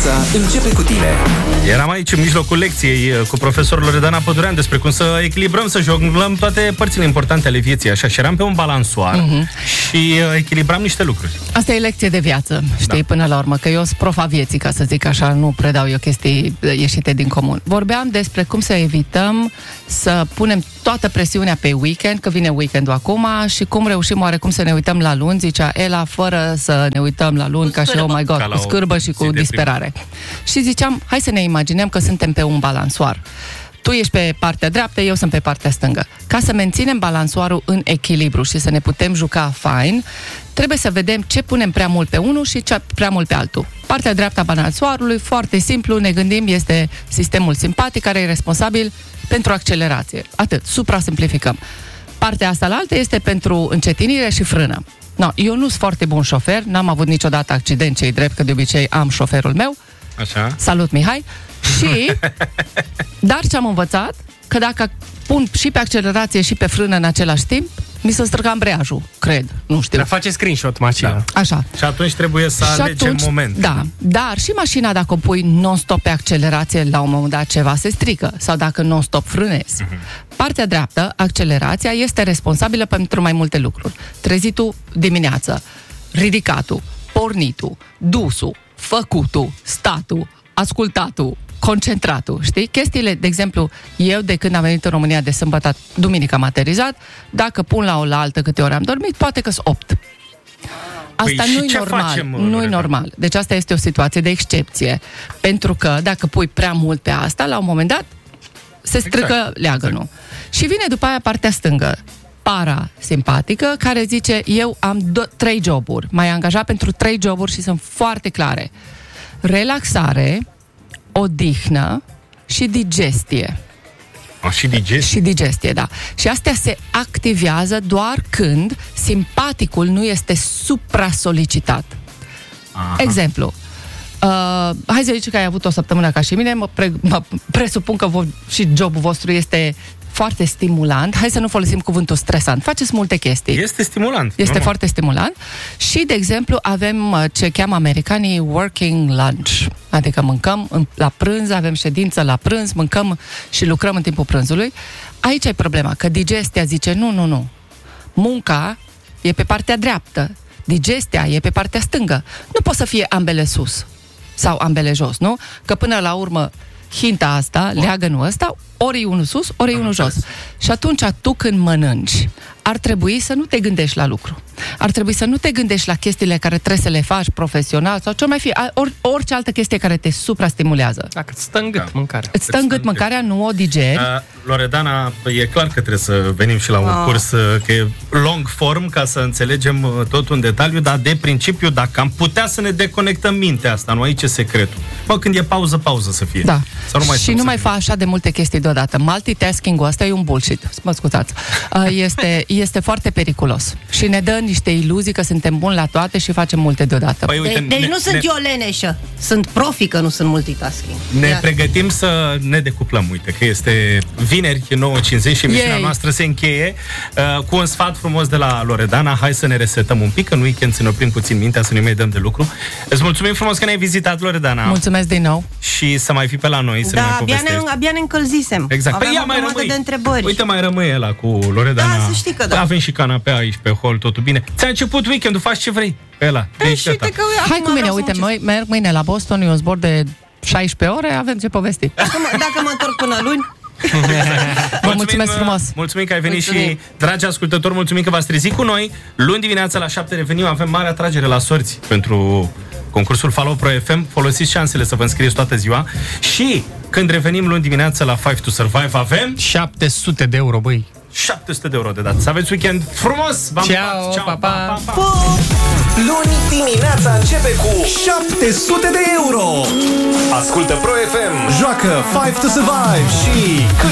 dimineața începe cu tine. Eram aici în mijlocul lecției cu profesorul Loredana Pădurean despre cum să echilibrăm, să jonglăm toate părțile importante ale vieții, așa, și eram pe un balansoar și echilibram niște lucruri. Asta e lecție de viață, știi, până la urmă, că eu sunt profa vieții, ca să zic așa, nu predau eu chestii ieșite din comun. Vorbeam despre cum să evităm să punem toată presiunea pe weekend, că vine weekendul acum, și cum reușim oarecum să ne uităm la luni, zicea Ela, fără să ne uităm la luni, ca și, oh my God, cu scârbă și cu disperare. Și ziceam, hai să ne imaginăm că suntem pe un balansoar. Tu ești pe partea dreaptă, eu sunt pe partea stângă. Ca să menținem balansoarul în echilibru și să ne putem juca fain, trebuie să vedem ce punem prea mult pe unul și ce prea mult pe altul. Partea dreaptă a balansoarului, foarte simplu, ne gândim, este sistemul simpatic care e responsabil pentru accelerație. Atât, supra-simplificăm. Partea asta la altă este pentru încetinire și frână. No, eu nu sunt foarte bun șofer, n-am avut niciodată accident, ce-i drept, că de obicei am șoferul meu. Așa. Salut, Mihai! Și, dar ce-am învățat, că dacă pun și pe accelerație și pe frână în același timp, mi se strică ambreiajul, cred, nu știu. Dar face screenshot mașina. Da. Așa. Și atunci trebuie să alegem momentul. Da, dar și mașina, dacă o pui non-stop pe accelerație, la un moment dat ceva se strică, sau dacă non-stop frânezi. Partea dreaptă, accelerația, este responsabilă pentru mai multe lucruri. Trezitul dimineață, ridicatul, pornitul, dusul, făcutul, statul, ascultatul, concentratul, știi? Chestiile, de exemplu, eu de când am venit în România de sâmbătă, duminică am aterizat, dacă pun la oaltă câte ori am dormit, poate că sunt 8. Asta Păi nu-i normal, nu-i normal. Deci asta este o situație de excepție. Pentru că dacă pui prea mult pe asta, la un moment dat se strică leagănul. Și vine după aia partea stângă, parasimpatică, care zice, eu am 3 joburi, m-ai angajat pentru 3 joburi și sunt foarte clare. Relaxare, odihnă și digestie. Și digestie? Și digestie, da. Și astea se activează doar când simpaticul nu este supra-solicitat. Aha. Exemplu, hai să zici că ai avut o săptămână ca și mine, mă presupun că și jobul vostru este foarte stimulant. Hai să nu folosim cuvântul stresant. Faceți multe chestii. Este stimulant. Este foarte stimulant. Și, de exemplu, avem ce cheamă americanii working lunch. Adică mâncăm la prânz, avem ședință la prânz, mâncăm și lucrăm în timpul prânzului. Aici e problema, că digestia zice nu. Munca e pe partea dreaptă. Digestia e pe partea stângă. Nu poate să fie ambele sus sau ambele jos, nu? Că până la urmă hinta asta, leagănul ăsta, ori e unul sus, ori e unul jos. Și atunci, tu când mănânci, ar trebui să nu te gândești la lucru. Ar trebui să nu te gândești la chestiile care trebuie să le faci profesional sau ce mai fi, orice altă chestie care te suprastimulează. Dacă îți stă în gât mâncarea. Îți stă în gât mâncarea, nu o digeri. Loredana, e clar că trebuie să venim și la un curs că e long form, ca să înțelegem totul în detaliu, dar de principiu, dacă am putea să ne deconectăm mintea asta, nu aici e secretul. Bă, când e pauză să fie. Da. Sau nu mai și nu mai fa așa de multe chestii deodată. Multitasking-ul ăsta e un bullshit. Mă scuzați. Este foarte periculos. Și ne dă niște iluzii că suntem buni la toate și facem multe deodată. Păi, uite, deci nu sunt eu leneșă. Sunt profi că nu sunt multitasking. Ne pregătim să ne decuplăm. Uite că este vineri 9:50 și emisiunea noastră se încheie cu un sfat frumos de la Loredana. Hai să ne resetăm un pic, în weekend să ne oprim puțin mintea, să ne mai dăm de lucru. Îți mulțumim frumos că ne-ai vizitat, Loredana. Mulțumesc din nou. Și să mai fii pe la noi, să ne mai povestești. Abia ne încălzisem. Exact. Aveam o grămadă de întrebări. Uite, mai rămâi ăla cu Loredana. Da, să știi că da. Avem și canapea aici pe hol, totul bine. Ți-a început weekendul, faci ce vrei pe ăla. Hai cu mine, uite, merg mâine la Boston, e un zbor de 16 ore, avem ce povesti. Dacă mă întorc până luni. Vă mulțumesc frumos. Mulțumim că ai venit și, dragi ascultători, mulțumim că v-ați trezit cu noi. Luni dimineața la 7 revenim, avem mare atragere la sorți pentru concursul Follow Pro FM. Folosiți șansele să vă înscrieți toată ziua. Și când revenim luni dimineața la 5 to Survive avem 700 de euro, băi. 700 de euro de dat. Să aveți weekend frumos! Ciao, pa. Luni dimineața începe cu 700 de euro. Ascultă Pro FM, joacă 5 to Survive și